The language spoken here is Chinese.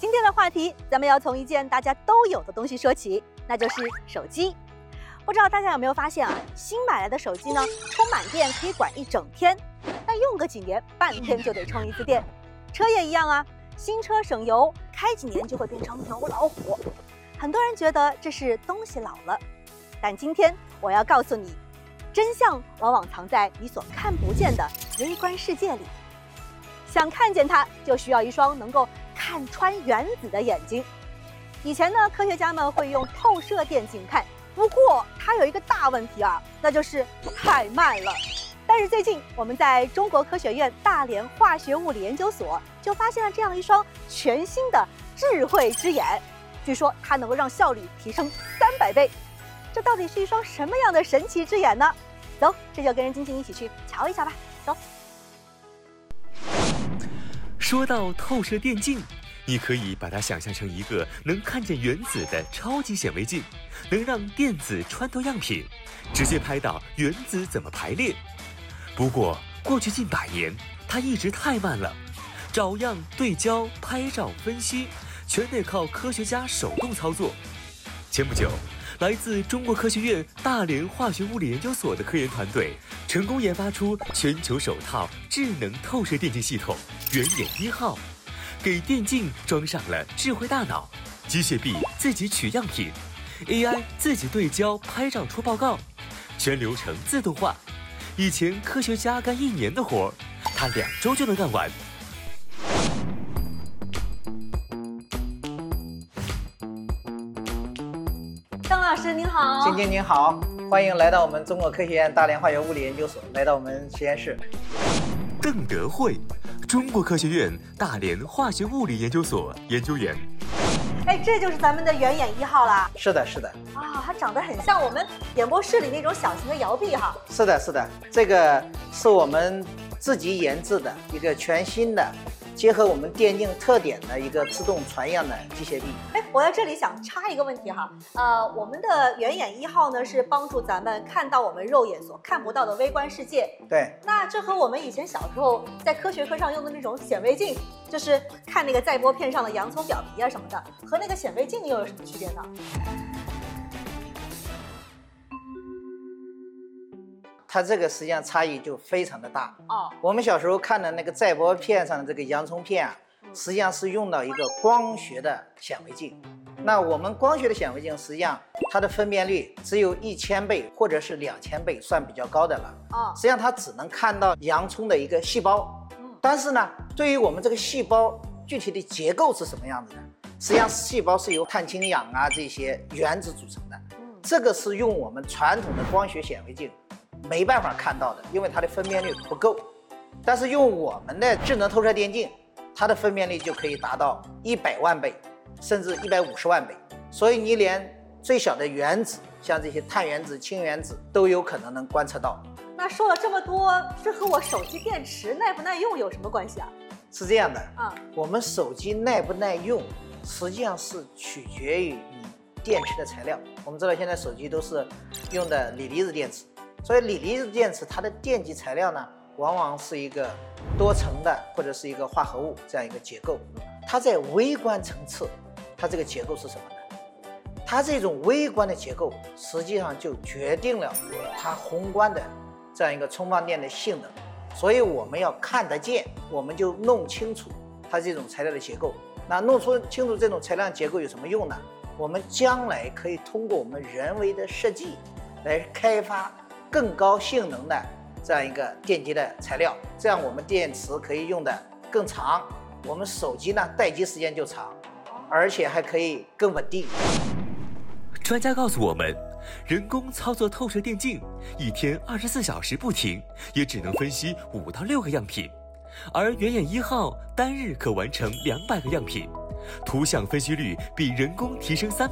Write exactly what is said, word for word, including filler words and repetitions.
今天的话题，咱们要从一件大家都有的东西说起，那就是手机。不知道大家有没有发现啊，新买来的手机呢，充满电可以管一整天，但用个几年，半天就得充一次电。车也一样啊，新车省油，开几年就会变成油老虎。很多人觉得这是东西老了，但今天我要告诉你，真相往往藏在你所看不见的微观世界里。想看见它，就需要一双能够看穿原子的眼睛。以前呢，科学家们会用透射电镜看，不过它有一个大问题啊，那就是太慢了。但是最近我们在中国科学院大连化学物理研究所就发现了这样一双全新的智慧之眼，据说它能够让效率提升三百倍。这到底是一双什么样的神奇之眼呢？走，这就跟着晶晶一起去瞧一瞧吧。走。 说到透射电镜，你可以把它想象成一个能看见原子的超级显微镜，能让电子穿透样品，直接拍到原子怎么排列。不过过去近百年，它一直太慢了，找样、对焦、拍照、分析，全得靠科学家手动操作。前不久，来自中国科学院大连化学物理研究所的科研团队成功研发出全球首套智能透射电镜系统圆眼一号，给电镜装上了智慧大脑，机械臂自己取样品， A I 自己对焦拍照出报告，全流程自动化。以前科学家干一年的活，他两周就能干完。 张老师您好。 晶晶您好，欢迎来到我们中国科学院大连化学物理研究所，来到我们实验室。 邓德惠，中国科学院大连化学物理研究所研究员。 哎，这就是咱们的圆眼一号啦。 是的，是的。 啊，它长得很像我们演播室里那种小型的摇臂哈。 是的，是的，这个是我们自己研制的一个全新的，结合我们电镜特点的一个自动传样的机械臂。 哎，我在这里想插一个问题哈，呃，我们的圆眼一号呢是帮助咱们看到我们肉眼所看不到的微观世界。 对。 那这和我们以前小时候在科学课上用的那种显微镜，就是看那个载玻片上的洋葱表皮啊什么的，和那个显微镜又有什么区别呢？ 它这个实际上差异就非常的大哦。 我们小时候看的那个载玻片上的这个洋葱片啊，实际上是用到一个光学的显微镜。那我们光学的显微镜实际上它的分辨率只有一千倍或者是两千倍，算比较高的了。 哦。 实际上它只能看到洋葱的一个细胞。嗯。但是呢，对于我们这个细胞具体的结构是什么样子的，实际上细胞是由碳氢氧啊这些原子组成的。嗯。这个是用我们传统的光学显微镜没办法看到的，因为它的分辨率不够。但是用我们的智能透射电镜，它的分辨率就可以达到一百万倍，甚至一百五十万倍。所以你连最小的原子，像这些碳原子、氢原子，都有可能能观测到。 那说了这么多，这和我手机电池耐不耐用有什么关系啊？ 是这样的啊， 我们手机耐不耐用，实际上是取决于你电池的材料。我们知道现在手机都是用的锂离子电池。所以锂离子电池它的电极材料呢，往往是一个多层的或者是一个化合物这样一个结构。它在微观层次，它这个结构是什么呢？它这种微观的结构实际上就决定了它宏观的这样一个充放电的性能。所以我们要看得见，我们就弄清楚它这种材料的结构。那弄出清楚这种材料结构有什么用呢？我们将来可以通过我们人为的设计来开发更高性能的这样一个电极的材料，这样我们电池可以用的更长，我们手机呢待机时间就长，而且还可以更稳定。 专家告诉我们，人工操作透射电镜一天二十四小时不停，也只能分析五到六个样品，而圆眼一号单日可完成两百个样品，图像分析率比人工提升三